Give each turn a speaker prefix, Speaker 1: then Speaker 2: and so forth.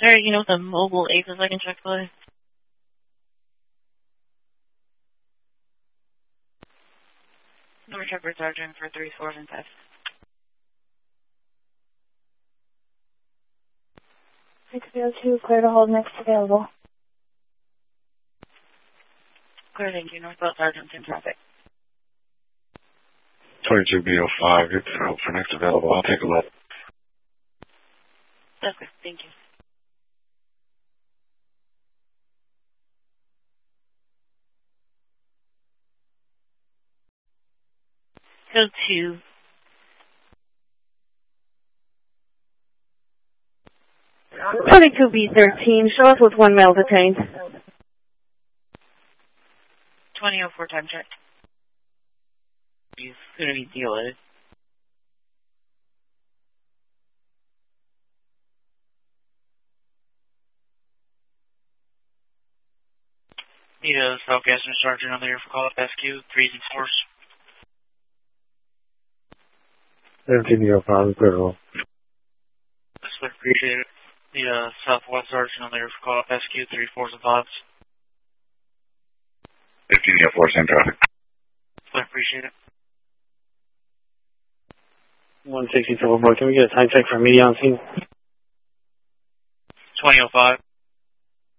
Speaker 1: Sir, you know what the mobile ace is I can check for? Number Shepherd Sergeant for 3 4s and 5s.
Speaker 2: 602, clear to hold next available.
Speaker 1: Clear, thank you. Northbound Sergeant in traffic.
Speaker 3: 22B05, good for next available. I'll take a look.
Speaker 1: That's good, thank you. Go to
Speaker 2: 22B13, show us with 1 male detained.
Speaker 1: 2004 time check. He's going to be dealing. Need a Southwestern Sergeant on the air for call up SQ, 3s and 4s.
Speaker 3: 17B05, clear to hold.
Speaker 1: That's good, appreciate it. Need a Southwest Sergeant on the air for call up SQ, 3 4s and 5s.
Speaker 3: 15B04, same traffic.
Speaker 1: I appreciate it.
Speaker 4: 160 Silverboy, can we get a time check for media on scene?
Speaker 1: 2005.